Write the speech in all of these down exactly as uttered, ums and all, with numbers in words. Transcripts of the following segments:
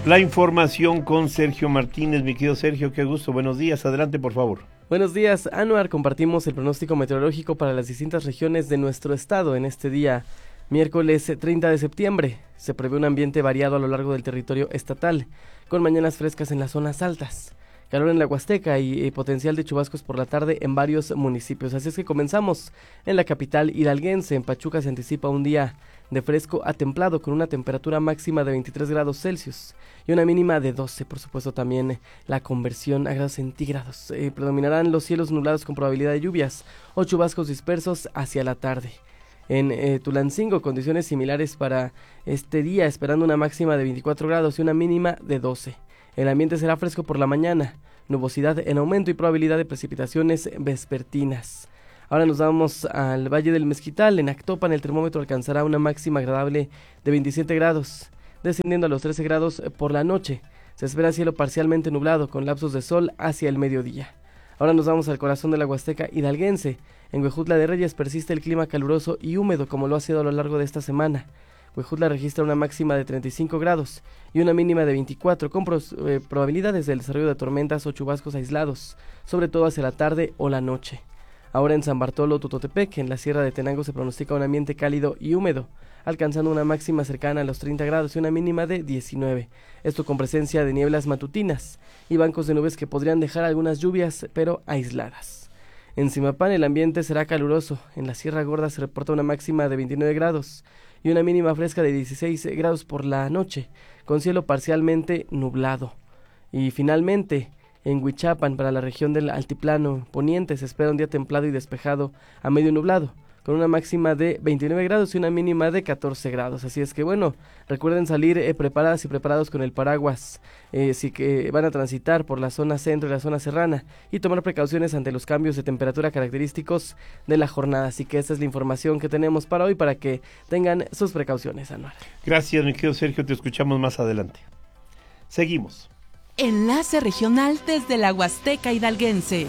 La información con Sergio Martínez. Mi querido Sergio, qué gusto. Buenos días. Adelante, por favor. Buenos días, Anuar. Compartimos el pronóstico meteorológico para las distintas regiones de nuestro estado en este día, miércoles treinta de septiembre. Se prevé un ambiente variado a lo largo del territorio estatal, con mañanas frescas en las zonas altas, calor en la Huasteca y, y potencial de chubascos por la tarde en varios municipios. Así es que comenzamos en la capital hidalguense. En Pachuca se anticipa un día de fresco a templado con una temperatura máxima de veintitrés grados Celsius y una mínima de doce. Por supuesto, también la conversión a grados centígrados. Eh, predominarán los cielos nublados con probabilidad de lluvias o chubascos dispersos hacia la tarde. En eh, Tulancingo, condiciones similares para este día, esperando una máxima de veinticuatro grados y una mínima de doce. El ambiente será fresco por la mañana, nubosidad en aumento y probabilidad de precipitaciones vespertinas. Ahora nos vamos al Valle del Mezquital. En Actopan el termómetro alcanzará una máxima agradable de veintisiete grados, descendiendo a los trece grados por la noche. Se espera cielo parcialmente nublado con lapsos de sol hacia el mediodía. Ahora nos vamos al corazón de la Huasteca hidalguense. En Huejutla de Reyes persiste el clima caluroso y húmedo como lo ha sido a lo largo de esta semana. Huejutla registra una máxima de treinta y cinco grados y una mínima de veinticuatro, con pros, eh, probabilidades del desarrollo de tormentas o chubascos aislados, sobre todo hacia la tarde o la noche. Ahora en San Bartolo, Tototepec, en la Sierra de Tenango, se pronostica un ambiente cálido y húmedo, alcanzando una máxima cercana a los treinta grados y una mínima de diecinueve. Esto con presencia de nieblas matutinas y bancos de nubes que podrían dejar algunas lluvias, pero aisladas. En Zimapán el ambiente será caluroso. En la Sierra Gorda se reporta una máxima de veintinueve grados y una mínima fresca de dieciséis grados por la noche, con cielo parcialmente nublado. Y finalmente, en Huichapan, para la región del altiplano poniente, se espera un día templado y despejado a medio nublado, con una máxima de veintinueve grados y una mínima de catorce grados. Así es que bueno, recuerden salir eh, preparadas y preparados con el paraguas, eh, si que van a transitar por la zona centro y la zona serrana, y tomar precauciones ante los cambios de temperatura característicos de la jornada. Así que esta es la información que tenemos para hoy, para que tengan sus precauciones, Anuar. Gracias, mi querido Sergio, te escuchamos más adelante. Seguimos. Enlace regional desde la Huasteca hidalguense.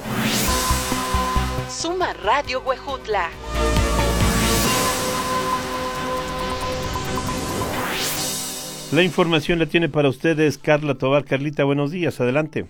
Suma Radio Huejutla. La información la tiene para ustedes Carla Tobar. Carlita, buenos días, adelante.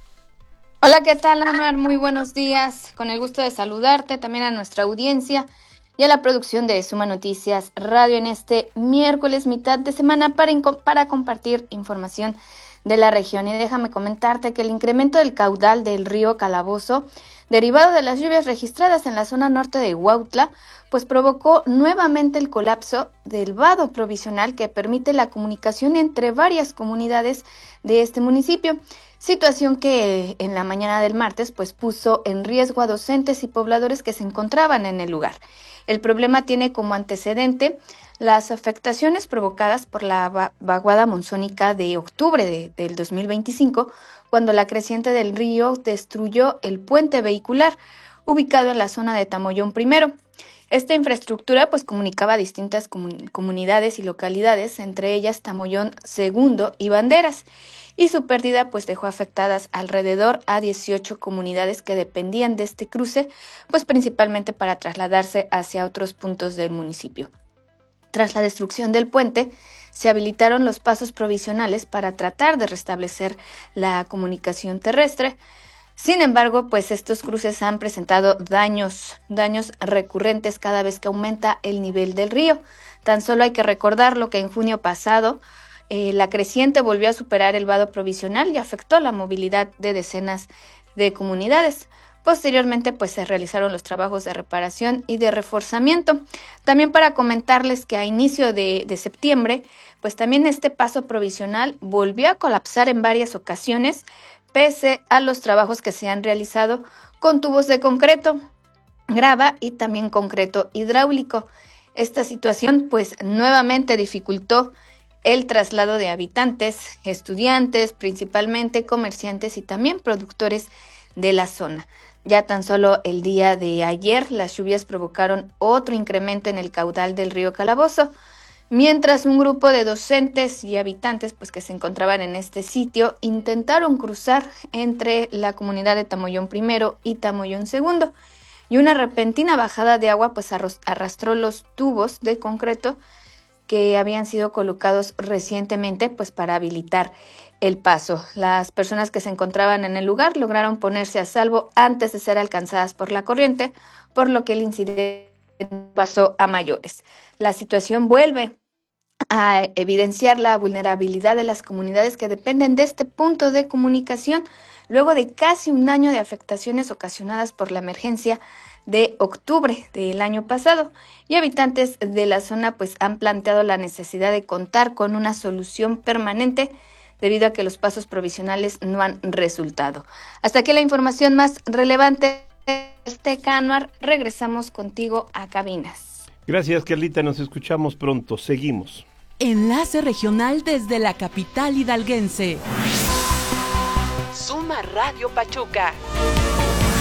Hola, ¿qué tal, Anuar? Muy buenos días. Con el gusto de saludarte, también a nuestra audiencia y a la producción de Suma Noticias Radio en este miércoles, mitad de semana, para, inco- para compartir información de la región. Y déjame comentarte que el incremento del caudal del río Calabozo, derivado de las lluvias registradas en la zona norte de Huautla, pues provocó nuevamente el colapso del vado provisional que permite la comunicación entre varias comunidades de este municipio, situación que en la mañana del martes pues puso en riesgo a docentes y pobladores que se encontraban en el lugar. El problema tiene como antecedente las afectaciones provocadas por la vaguada monzónica de octubre de, del dos mil veinticinco, cuando la creciente del río destruyó el puente vehicular ubicado en la zona de Tamoyón primero. Esta infraestructura pues comunicaba a distintas comun- comunidades y localidades, entre ellas Tamoyón segundo y Banderas, y su pérdida pues dejó afectadas alrededor a dieciocho comunidades que dependían de este cruce, pues principalmente para trasladarse hacia otros puntos del municipio. Tras la destrucción del puente, se habilitaron los pasos provisionales para tratar de restablecer la comunicación terrestre. Sin embargo, pues estos cruces han presentado daños, daños recurrentes cada vez que aumenta el nivel del río. Tan solo hay que recordar lo que en junio pasado eh, la creciente volvió a superar el vado provisional y afectó la movilidad de decenas de comunidades. Posteriormente, pues se realizaron los trabajos de reparación y de reforzamiento. También para comentarles que a inicio de, de septiembre, pues también este paso provisional volvió a colapsar en varias ocasiones, pese a los trabajos que se han realizado con tubos de concreto, grava y también concreto hidráulico. Esta situación, pues, nuevamente dificultó el traslado de habitantes, estudiantes, principalmente comerciantes y también productores de la zona. Ya tan solo el día de ayer, las lluvias provocaron otro incremento en el caudal del río Calabozo, mientras un grupo de docentes y habitantes pues, que se encontraban en este sitio intentaron cruzar entre la comunidad de Tamoyón primero y Tamoyón segundo, y una repentina bajada de agua pues arrastró los tubos de concreto que habían sido colocados recientemente pues para habilitar el paso. Las personas que se encontraban en el lugar lograron ponerse a salvo antes de ser alcanzadas por la corriente, por lo que el incidente pasó a mayores. La situación vuelve a evidenciar la vulnerabilidad de las comunidades que dependen de este punto de comunicación luego de casi un año de afectaciones ocasionadas por la emergencia de octubre del año pasado, y habitantes de la zona pues han planteado la necesidad de contar con una solución permanente debido a que los pasos provisionales no han resultado. Hasta aquí la información más relevante de este Anuar. Regresamos contigo a cabinas. Gracias, Carlita, nos escuchamos pronto. Seguimos. Enlace regional desde la capital hidalguense. Suma Radio Pachuca.